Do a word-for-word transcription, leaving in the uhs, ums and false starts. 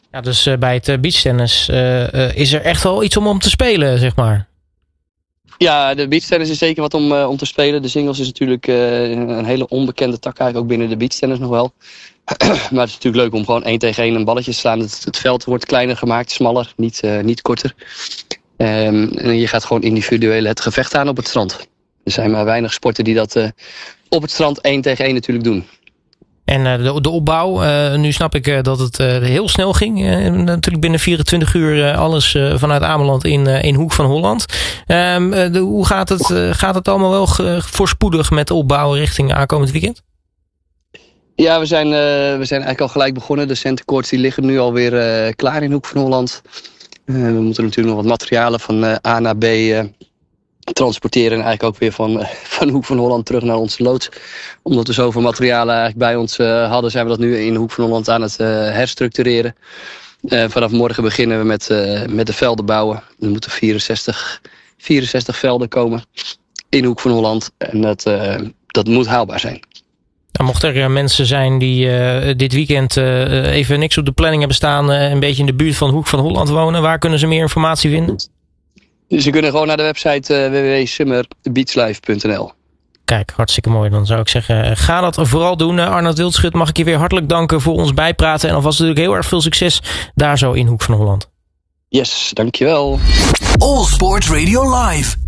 Ja, dus uh, bij het uh, beachtennis uh, uh, is er echt wel iets om om te spelen, zeg maar. Ja, de beachtennis is zeker wat om, uh, om te spelen. De singles is natuurlijk uh, een hele onbekende tak eigenlijk, ook binnen de beachtennis nog wel. Maar het is natuurlijk leuk om gewoon één tegen één een balletje te slaan. Het, het veld wordt kleiner gemaakt, smaller, niet, uh, niet korter. Um, en je gaat gewoon individueel het gevecht aan op het strand. Er zijn maar weinig sporten die dat uh, op het strand één tegen één natuurlijk doen. En uh, de, de opbouw, uh, nu snap ik uh, dat het uh, heel snel ging. Uh, natuurlijk binnen vierentwintig uur uh, alles uh, vanuit Ameland in, uh, in Hoek van Holland. Um, uh, de, hoe gaat het, uh, gaat het allemaal wel ge, voorspoedig met de opbouw richting aankomend weekend? Ja, we zijn, uh, we zijn eigenlijk al gelijk begonnen. De centercourts die liggen nu alweer uh, klaar in Hoek van Holland. Uh, we moeten natuurlijk nog wat materialen van uh, A naar B uh, transporteren. En eigenlijk ook weer van, uh, van Hoek van Holland terug naar onze loods. Omdat we zoveel materialen eigenlijk bij ons uh, hadden, zijn we dat nu in Hoek van Holland aan het uh, herstructureren. Uh, vanaf morgen beginnen we met, uh, met de velden bouwen. Er moeten vierenzestig, vierenzestig velden komen in Hoek van Holland. En dat, uh, dat moet haalbaar zijn. Nou, mocht er uh, mensen zijn die uh, dit weekend uh, even niks op de planning hebben staan, uh, een beetje in de buurt van Hoek van Holland wonen, waar kunnen ze meer informatie vinden? Dus ze kunnen gewoon naar de website uh, w w w punt summer beach life punt n l. Kijk, hartstikke mooi. Dan zou ik zeggen, ga dat vooral doen. Uh, Arnoud Wildschut, mag ik je weer hartelijk danken voor ons bijpraten. En alvast natuurlijk heel erg veel succes daar zo in Hoek van Holland. Yes, dankjewel. All Sport Radio Live.